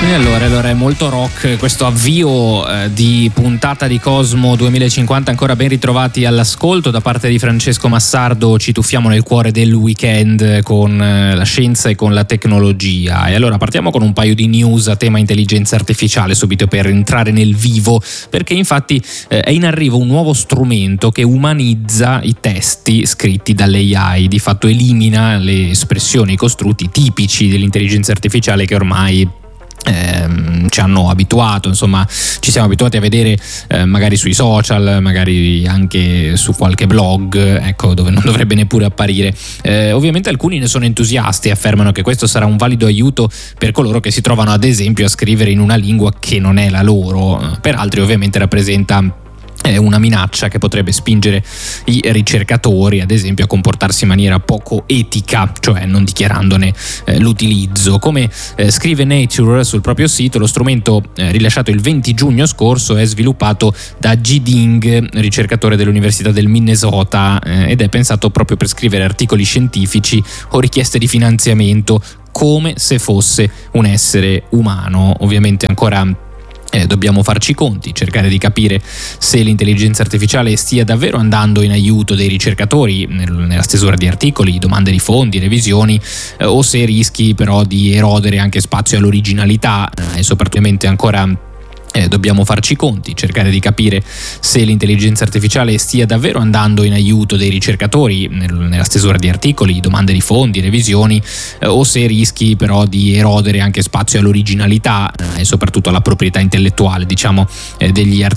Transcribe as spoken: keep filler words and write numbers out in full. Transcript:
E allora, allora è molto rock questo avvio eh, di puntata di Cosmo duemilacinquanta, ancora ben ritrovati all'ascolto da parte di Francesco Massardo. Ci tuffiamo nel cuore del weekend con eh, la scienza e con la tecnologia, e allora partiamo con un paio di news a tema intelligenza artificiale subito per entrare nel vivo, perché infatti eh, è in arrivo un nuovo strumento che umanizza i testi scritti dall'A I, di fatto elimina le espressioni, i costrutti tipici dell'intelligenza artificiale che ormai Eh, ci hanno abituato, insomma ci siamo abituati a vedere eh, magari sui social, magari anche su qualche blog, ecco, dove non dovrebbe neppure apparire. Eh, ovviamente alcuni ne sono entusiasti e affermano che questo sarà un valido aiuto per coloro che si trovano ad esempio a scrivere in una lingua che non è la loro. Per altri ovviamente rappresenta è una minaccia che potrebbe spingere i ricercatori ad esempio a comportarsi in maniera poco etica, cioè non dichiarandone eh, l'utilizzo. Come eh, scrive Nature sul proprio sito, lo strumento eh, rilasciato il venti giugno scorso è sviluppato da Ji Ding, ricercatore dell'Università del Minnesota, eh, ed è pensato proprio per scrivere articoli scientifici o richieste di finanziamento come se fosse un essere umano. Ovviamente ancora Eh, dobbiamo farci i conti, cercare di capire se l'intelligenza artificiale stia davvero andando in aiuto dei ricercatori nel, nella stesura di articoli, domande di fondi, revisioni, eh, o se rischi però di erodere anche spazio all'originalità eh, e soprattutto ancora Eh, dobbiamo farci i conti, cercare di capire se l'intelligenza artificiale stia davvero andando in aiuto dei ricercatori nel, nella stesura di articoli, domande di fondi, revisioni, eh, o se rischi però di erodere anche spazio all'originalità eh, e soprattutto alla proprietà intellettuale, diciamo, eh, degli articoli